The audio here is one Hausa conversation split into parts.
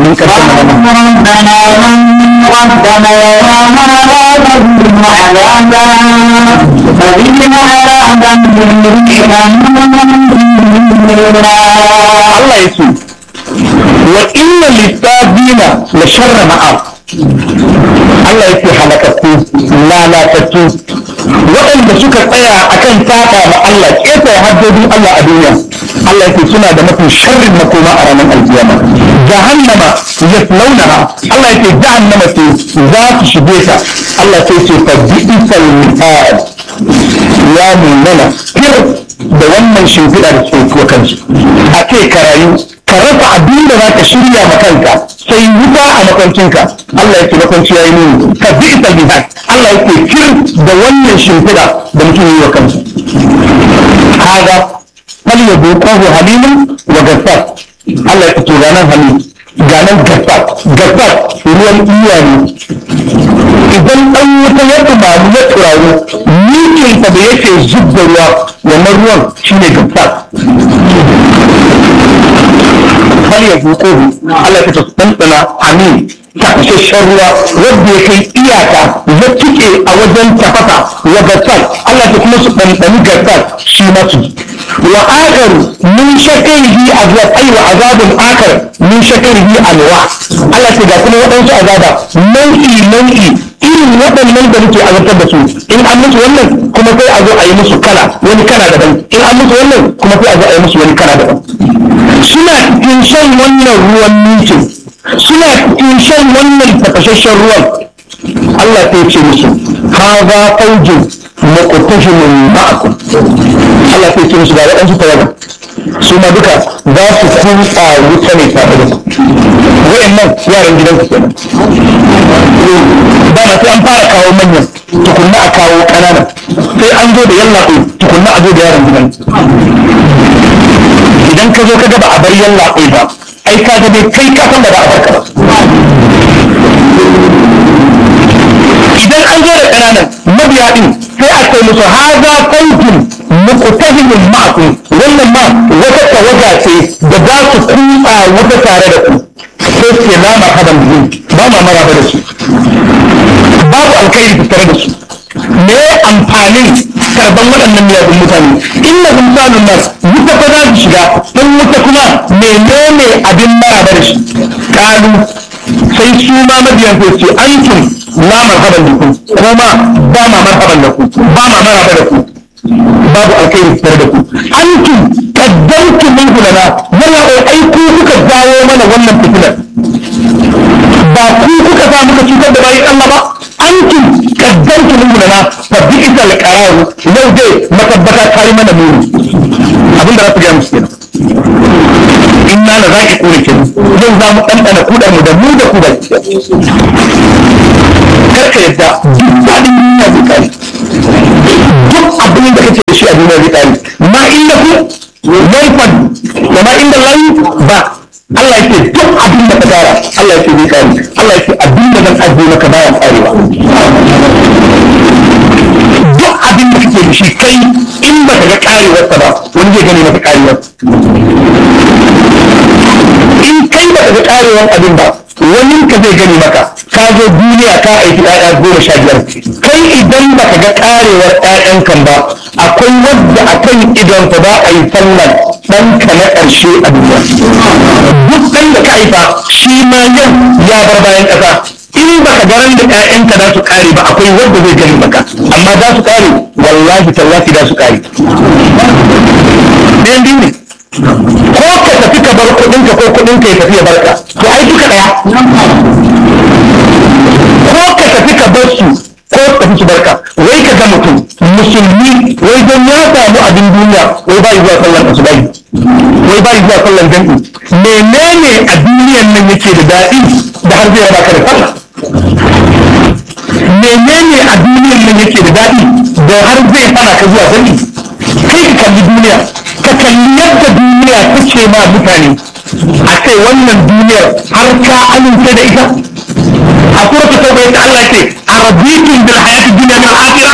kafin karshen Allah ya ce wa inna littafina la sharra ma'a Allah ya ce halakattu lalatattu waɗanda suka tsaya akan taka ma Allah ƙetare haddodin Allah a duniya Allah ya ce suna da mafi sharrin makoma a ranar alkiyama jahannama yaslaunaha Allah ya ce jahannama ce za su shige ta Allah sai ce fa bi'sal mihad ya munana da wannan shimfiɗa da suke kuwa kansu a ce ka rayu ka rasa abin da za ka shirya ma kanka sai wuta a makwancinka Allah ya ce makwanci ya yi nuni ka bi ita bihar Allah ya ce kir da wannan shimfiɗa da mutum yi wa kansu haga fal ya buƙahu halimin wa gassar Allah ya ce to ganan halim ganan gassar ruwan iya ne idan ɗan wuta ya tumamu ya turaru mikinsa da yake zub da ruwa wannan ruwan shine gassar hal ya buƙo Allah ta tsantsana amin tafashashen ruwa wanda ya kai iyaka ya cike a wajen tafasa wa gassar Allah ta kuma su ɗanɗani gassar shi masu wa akar min shakarihi azab ay wa azabun akar min shakarihi alwa Allah ta ga kuma waɗansu azaba nau'i irin waɗannan da muke azabtar da su in an musu wannan kuma sai a zo a yi musu kala wani kala daban in an musu wannan kuma sai a zo a yi musu wani kala daban suna cikin shan wannan ruwan nikin suna cikin shan wannan tafashashen ruwan Allah ta ce musu haza faujin muqtashimun ma'akum Allah ta ce musu ga waɗansu tawaga su ma duka za su kunsa wuta ne tare da wayannan yaran gidanku kenan ba sai an fara kawo manyan tukunna a kawo ƙananan sai an zo da yallaɓe tukunna a zo da yaran gidan idan ka zo ka gaba a bar yallaɓe ba ai ka ga dai kai ka san da ba a barka ba idan an zo da ƙananan mabiya din sai a kai musu haza faujin muqtahimun ma'akum wannan ma wata tawaga ce da za su kunsa wuta tare da ku sai ce na marhaban bihi ba ma maraba da su babu alkhairi tare da su me amfanin karban waɗannan miyagun mutane inna hum salun nas wuta fa za su shiga dan wuta kuma menene abin maraba da shi kalu sai su ma mabiyan sai ce antum la marhaban bikum kuma ba ma marhaban da ku ba ma maraba da ku babu alkhairi tare da ku antum qaddamtum minhu lana yana ai ku kuka jawo mana wannan fitinar ba ku kuka sa muka cutar da bayin Allah ba antum qaddamtum minhu lana fa bi'sa al-qarar yau dai matabbata kai mana muni abin da za su ga musu kenan inna la zaqiquna kenan yau za mu dandana kudar mu da mu da ku da karka yadda duk dadin duniya zai kare duk abin da kake da shi a duniya zai kare ma inda ku yanfan da ma inda layi ba Allah yake duk abin da ka tara Allah yake zai kare Allah yake abin da zan ajiye maka bayan karewa duk abin da kake da shi kai in ba ka ga karewarsa ba wani zai gane maka karewar in kai ba ka ga karewar abin ba wani ka zai gani maka ka zo duniya ka aiki ƴaƴa 15 kai idan ba ka ga karewar ƴaƴan kan ba akwai wadda akan idon ta ba a yi sallar ɗanka na ƙarshe a duniya duk ɗan da ka haifa shi ma yau ya bar bayan ƙasa in ba ka garan da ƴaƴanka za su ƙare ba akwai wadda zai gani maka amma za su ƙare wallahi tallafi za su ƙare ɗayan biyu ne ko ka tafi ka bar kuɗinka ko kuɗinka ya tafi ya barka to ai duka ɗaya ko ka tafi ka bar su ko tafi su barka wai ka ga mutum musulmi wai don ya samu abin duniya wai bai zuwa sallar asubai wai bai zuwa sallar jami'i menene a duniyan nan yake da daɗi da har zai raba ka da sallah menene a duniyan nan yake da daɗi da har zai hana ka zuwa jami'i kai ka kalli duniya ka kalli yadda duniya take ma mutane a kai wannan duniyar har ka amince da ita a surata tauba yadda Allah ce arabitun bil hayati dunya min al-akhirah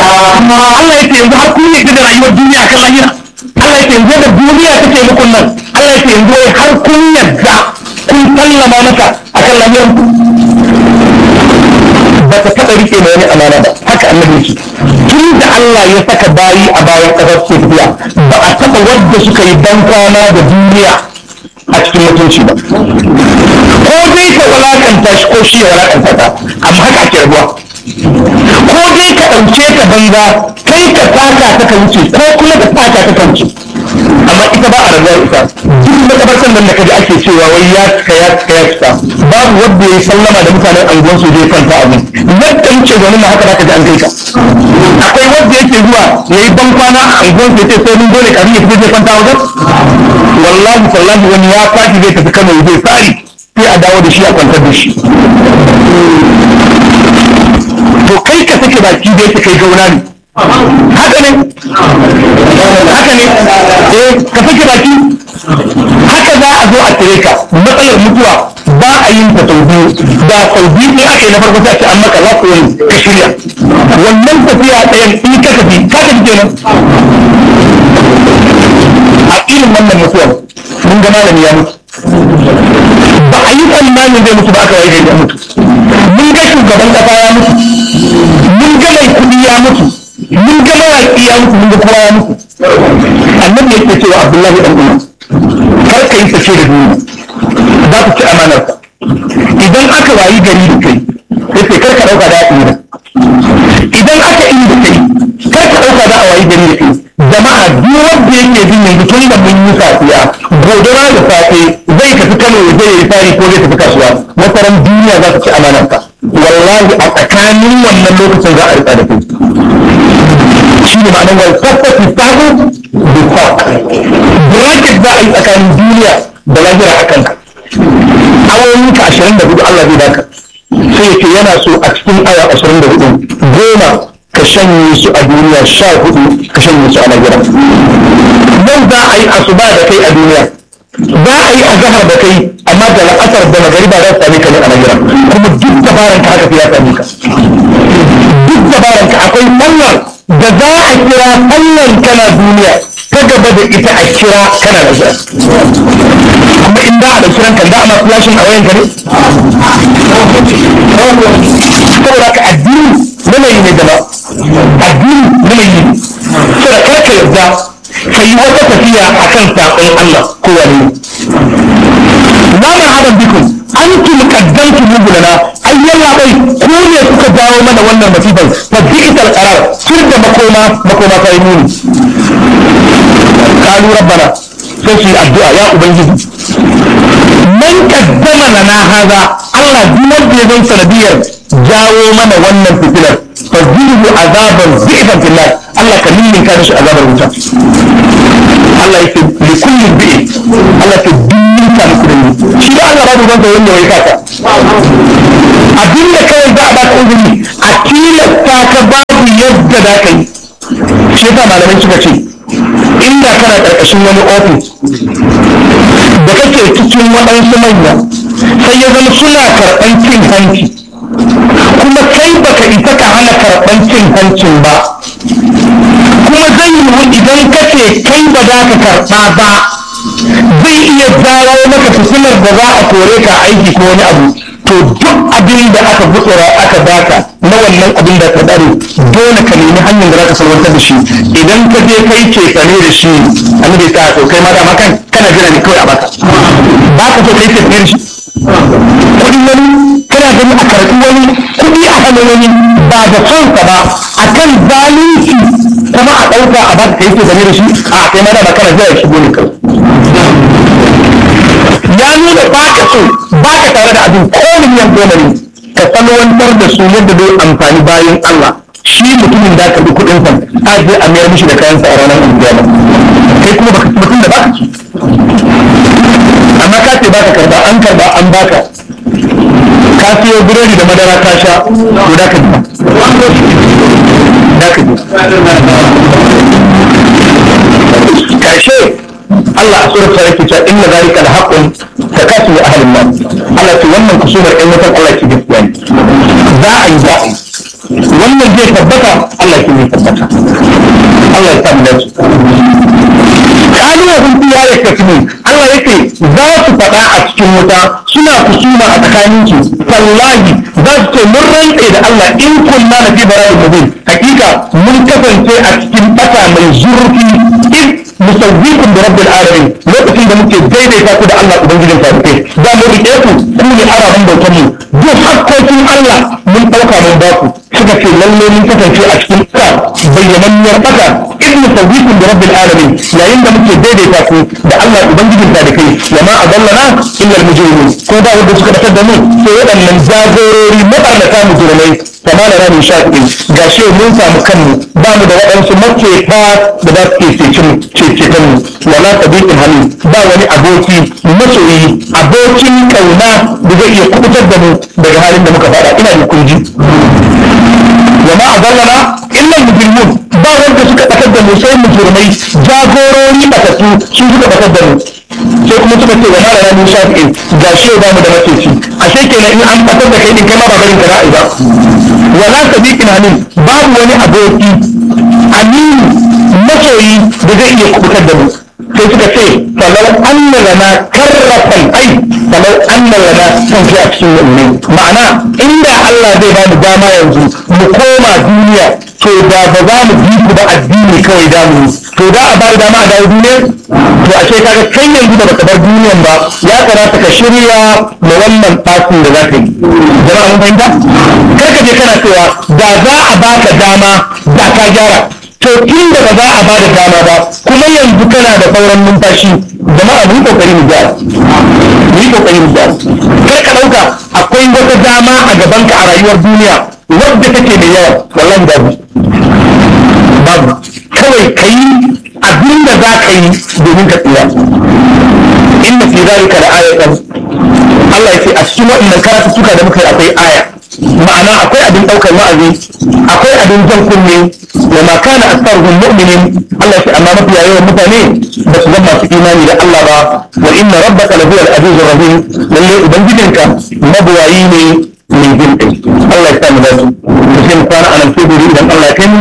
Allah yake yanzu har kun yi da rayuwar duniya kan lahira Allah yake yanzu da duniya take muku nan Allah ya ce yanzu har kun yadda kun sallama masa akan lafiyar ku ba ta taɓa rike mai wani amana ba haka annabi ce tun da Allah ya saka bayi a bayan ƙasar su tafiya ba a taɓa wadda suka yi bankwana da duniya a cikin mutunci ba ko dai ka walakanta shi ko shi ya walakanta ta amma haka ake rabuwa ko dai ka ɗauke ta banza kai ka taka ta ka wuce ko kuma ka taka ta ka wuce amma ita ba a rabuwa ita duk makabartan nan da kaji ake cewa wai ya cika babu wanda ya sallama da mutanen anguwan su zai kwanta abin yadda muke zaune ma haka zaka ji an kai ka akwai wanda yake zuwa yayi ban kwana a anguwan su yace sai mun dole kafin ya tafi zai kwanta wajen wallahi tallahi wani ya fashi zai tafi Kano zai tsari sai a dawo da shi a kwantar da shi to kai ka sake baki da yake kai gauna ne haka ne ka sake baki haka za a zo a tare ka matsalar mutuwa ba a yin ta sau biyu da sau biyu ne aka yi na farko sai an maka za ku yi ka shirya wannan tafiya ɗayan in ka tafi kenan a irin wannan mutuwar mun ga malami ya mutu ba a yi tsammanin zai mutu ba aka waye ya mutu mun ga shugaban kasa ya mutu mun ga mai kuɗi ya mutu mun ga mawaƙi ya mutu mun ga kowa ya mutu annabi yake cewa Abdullahi dan Umar kar ka yi sace da duniya za ku ci amanarka idan aka wayi gari da kai sai kar ka ɗauka da tsira idan aka yi da kai kar ka ɗauka da a wayi gari da kai jama'a duk wanda yake jin yanzu tun da mun yi safiya gobe ma da safe zai tafi Kano ya je ya yi fari ko zai tafi kasuwa wataran duniya za ta ci amanarka wallahi a tsakanin wannan lokacin za a rika da kai shi ne ma'anar wani tabbata tagu da fak bracket za a yi tsakanin duniya da lahira a kanka awoyin ka 24 Allah zai baka sai yake yana so a cikin awa 24 goma ka shanye su a duniya 14 ka shanye su a lahira yau za a yi asuba da kai a duniya za a yi azahar da kai amma da la'asar da magariba za su same ka ne a lahira kuma duk dabaran ka haka fi ya same ka duk dabaran ka akwai sallar da za a kira sallar kana duniya ta gaba da ita a kira kana lahira kuma in da a da kiran kan da ana flashin a wayan ka ne saboda ka addini yanayi ne gaba addini yanayi ne saboda karka yarda ka yi wata tafiya a kan saƙon Allah ko wani la marhaban bikum antum qaddamtum lana ay yalla bai ku ne kuka jawo mana wannan masifan fa bi'sal qarar sir da makoma ta yi muni qalu rabbana sai su yi addu'a ya ubangiji man qaddama lana haza Allah duk wanda ya zan sanadiyar jawo mana wannan fitilar fa zidu azaban zi'fan fillah Allah ka ninninka da shi azabar wuta Allah yake li kulli bi'i Allah ke dinninka muku da ni shi da Allah babu wanda wanda wai kaka abinda kai za a baka uzuri a tilasta ka babu yadda da kai shi yasa malamai suka ce inda kana karkashin wani ofis da kake cikin waɗansu manya sai ya zama suna karɓan cin hanci kuma kai baka isa ka hana karɓan cin hancin ba kuma zai yiwu idan kace kai ba za ka karɓa ba zai iya jawo maka fitilar da za a kore ka aiki ko wani abu to duk abin da aka gutsura aka baka na wannan abin da ka dare dole ka nemi hanyar da za ka salwantar da shi idan ka je kai ce tsane da shi annabi ta to kai ma dama kan kana jira ne kawai a baka ba ka so kai ce tsane da shi kuɗin wani kana gani a karɓi wani kuɗi a hannun wani ba da sonsa ba a kan zalunci kuma a ɗauka a baka kai ce tsane da shi a kai ma dama kana jira shi ne kawai ya nuna ba ka so ba ka tare da abin ko miliyan goma ne ka salwantar da su yadda zai amfani bayan Allah shi mutumin da ka bi kuɗin sa a je a mayar mishi da kayansa a ranar alkiyama kai kuma baka mutum da baka ci amma ka ce baka karba an baka ka siyo biredi da madara ka sha to da ka ji karshe Allah a surat sarki ta inna zalika la haqqun takatu li ahli an-nar Allah ce wannan kusumar ɗan wutan Allah ke gaskiya ne za a yi wannan zai tabbata Allah ke zai tabbata Allah ya tabbata kalu wa hum fiha wala yaktasibun Allah yake za su faɗa a cikin wuta suna kusuma a tsakaninsu wallahi za su ce mun rantse da Allah in kunna na fi bara'in mubin hakika mun kasance a cikin bata mai zurfi in musawwikum bi rabbil alamin lokacin da muke daidaita ku da Allah ubangijin tarihi za mu rike ku ne araban bautar mu duk hakkokin Allah mun dauka mun ba ku suka ce lalle mun kasance a cikin bayyananniyar bata in musawwikum bi rabbil alamin yayin da muke daidaita ku da Allah ubangijin tarihi wa ma adallana illa al-mujrimun ko da wanda suka dace da mu sai waɗannan jagorori mabarnata mujrimai kama da ramin shafi'in ga shi mun samu kanmu ba mu da waɗansu macefa da za su ke ceton mu wala tabiqin hannu ba wani aboki masoyi abokin kauna da zai iya kubutar da mu daga halin da muka faɗa ina da kunji wa ma adallana illa mujrimun ba wanda suka bakar da mu sai mujrimai jagorori bakatu sun suka bakar da mu sai kuma suka ce wa mara ramin shafi'in ga shi ba mu da maceci ashe kenan in an bakar da kai din kai ma ba barin ka ra'ayi ba wala sadiqin amin babu wani aboki aminu masoyi da zai iya kubutar da mu sai suka ce falau anna lana karratan ai falau anna lana kan fi a cikin wannan ma'ana inda Allah zai ba mu dama yanzu mu koma duniya to da ba za mu bi ku ba addini kawai da mu to da a bada dama a dawo duniya to a ce kaga kai yanzu da baka bar duniyan ba ya kamata ka shirya da wannan fasin da za ka yi jama'a mun fahimta kar ka je kana cewa da za a baka dama da ka gyara to tun da ba za a bada dama ba kuma yanzu kana da sauran numfashi jama'a mu yi kokari mu gyara kar ka dauka akwai wata dama a gaban ka a rayuwar duniya wadda take da yawa wallahi babu kawai kai abin da za ka yi domin ka tsira inna fi zalika la ayatan Allah ya ce a cikin waɗannan karatuttuka da muka yi akwai aya ma'ana akwai abin ɗaukar wa'azi akwai abin jan kunne wa ma kana aktharuhum mu'minin Allah ya ce amma mafiya yawan mutane ba su zama masu imani da Allah ba wa inna rabbaka la huwal azizur rahim lalle ubangijinka mabuwayi ne mai jin kai Allah ya sa mu dace mu sai mu kwana anan sai idan Allah ya kai mu